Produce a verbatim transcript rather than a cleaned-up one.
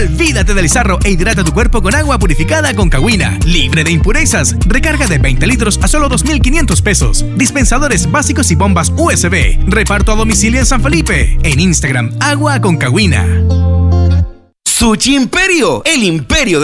Olvídate del sarro e hidrata tu cuerpo con agua purificada con Cagüina, libre de impurezas. Recarga de veinte litros a solo dos mil quinientos pesos. Dispensadores básicos y bombas U S B. Reparto a domicilio en San Felipe. En Instagram, agua con Cagüina. Sushi Imperio, el imperio de